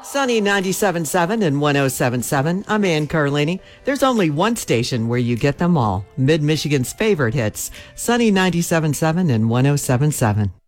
Sunny 97.7 and 107.7. I'm Ann Carlini. There's only one station where you get them all. Mid-Michigan's favorite hits. Sunny 97.7 and 107.7.